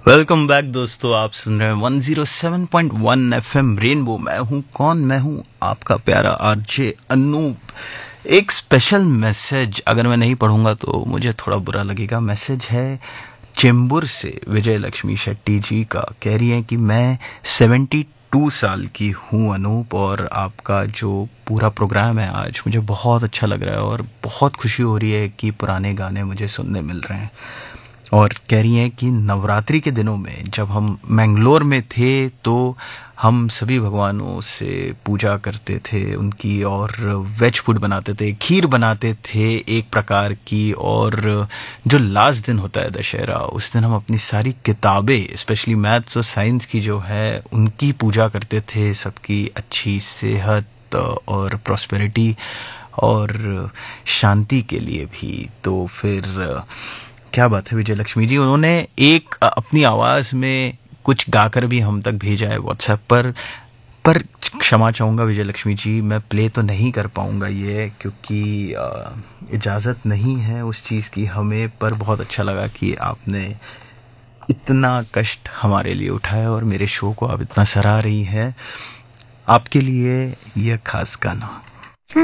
Welcome back दोस्तों, आप सुन रहे हैं 107.1 एफएम रेनबो। मैं हूं आपका प्यारा आरजे अनूप। एक स्पेशल मैसेज अगर मैं नहीं पढ़ूंगा तो मुझे थोड़ा बुरा लगेगा। मैसेज है चेंबूर से विजय लक्ष्मी शेट्टी जी का। कह रही हैं कि मैं 72 साल की हूं अनूप, और आपका जो पूरा प्रोग्राम है आज मुझे बहुत अच्छा लग रहा है और बहुत खुशी हो रही है कि पुराने गाने मुझे सुनने मिल रहे हैं। और कह रही हैं कि नवरात्रि के दिनों में जब हम मैंगलोर में थे तो हम सभी भगवानों से पूजा करते थे उनकी, और वेज फूड बनाते थे, खीर बनाते थे एक प्रकार की। और जो लास्ट दिन होता है दशहरा, उस दिन हम अपनी सारी किताबें, स्पेशली मैथ्स और साइंस की जो है, उनकी पूजा करते थे, सबकी अच्छी सेहत और प्रॉस्पेरिटी और शांति के लिए भी। तो फिर क्या बात है विजय लक्ष्मी जी, उन्होंने एक अपनी आवाज़ में कुछ गाकर भी हम तक भेजा है व्हाट्सएप पर क्षमा चाहूँगा विजय लक्ष्मी जी, मैं प्ले तो नहीं कर पाऊँगा ये, क्योंकि इजाज़त नहीं है उस चीज़ की हमें। पर बहुत अच्छा लगा कि आपने इतना कष्ट हमारे लिए उठाया और मेरे शो को आप इतना सराह रही हैं। आपके लिए यह खास गाना।